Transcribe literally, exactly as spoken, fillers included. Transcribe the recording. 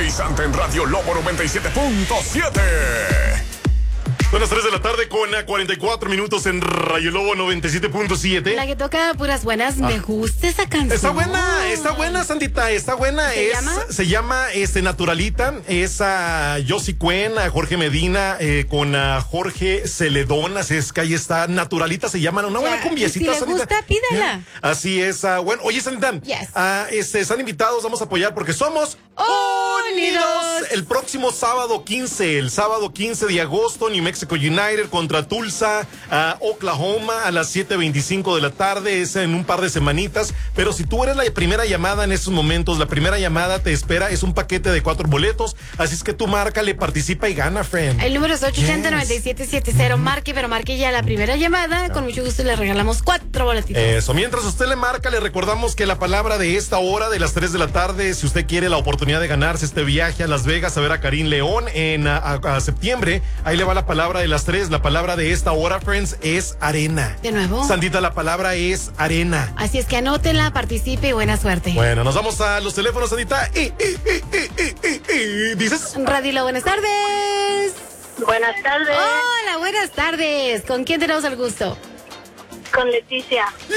energizante en Radio Lobo noventa y siete punto siete. Son las tres de la tarde con cuarenta y cuatro minutos en Radio Lobo noventa y siete punto siete. La que toca puras buenas. Ah. Me gusta esa canción. Está buena, está buena, Sandita, está buena. ¿Se es, llama? Se llama este, Naturalita. Es a Josie Cuen, a Jorge Medina, eh, con a Jorge Celedón. Así es que ahí está. Naturalita se llama. Una buena Ya, cumbiecita, si le Sandita. gusta, pídala. Ya. Así es. Uh, bueno, oye, Sandita. Yes. Uh, este, están invitados, vamos a apoyar porque somos Unidos. El próximo sábado quince, el sábado quince de agosto, New Mexico United contra Tulsa, uh, Oklahoma, a las siete veinticinco de la tarde, es en un par de semanitas, pero si tú eres la primera llamada en estos momentos, la primera llamada te espera, es un paquete de cuatro boletos, así es que tú márcale, participa y gana, friend. El número es ocho ochenta, Yes. noventa y siete setenta. Marque, pero marque ya la primera llamada, con mucho gusto le regalamos cuatro boletitos. Eso, mientras usted le marca, le recordamos que la palabra de esta hora, de las tres de la tarde, si usted quiere la oportunidad de ganarse este viaje a Las Vegas a ver a Karim León en a, a, a septiembre, ahí le va la palabra de las tres, la palabra de esta hora, friends, es arena. De nuevo. Sandita, la palabra es arena. Así es que anótenla, participe y buena suerte. Bueno, nos vamos a los teléfonos, Sandita. Y, y, y, y, y, y, y, ¿dices? Radilo, buenas tardes. Buenas tardes, Hola, buenas tardes. ¿Con quién tenemos el gusto? con Leticia.